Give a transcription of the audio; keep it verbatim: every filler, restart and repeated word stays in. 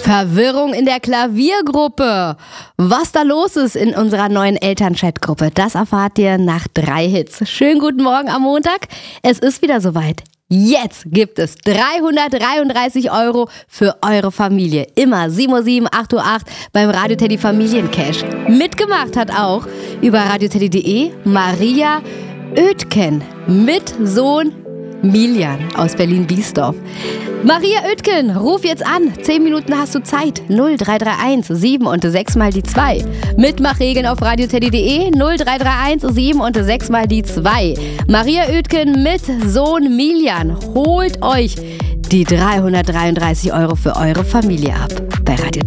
Verwirrung in der Klaviergruppe. Was da los ist in unserer neuen Elternchat-Gruppe, das erfahrt ihr nach drei Hits. Schönen guten Morgen am Montag. Es ist wieder soweit. Jetzt gibt es dreihundertdreiunddreißig Euro für eure Familie. Immer sieben Uhr sieben, acht Uhr acht beim Radio Teddy Familiencash. Mitgemacht hat auch über radioteddy punkt de Maria Oetken mit Sohn Miljan aus Berlin-Biesdorf. Maria Oetken, ruf jetzt an. Zehn Minuten hast du Zeit. null drei drei eins sieben und sechs mal die zwei. Mitmachregeln auf radioteddy punkt de null drei drei eins sieben und sechs mal die zwei. Maria Oetken mit Sohn Miljan. Holt euch die dreihundertdreiunddreißig Euro für eure Familie ab bei Radio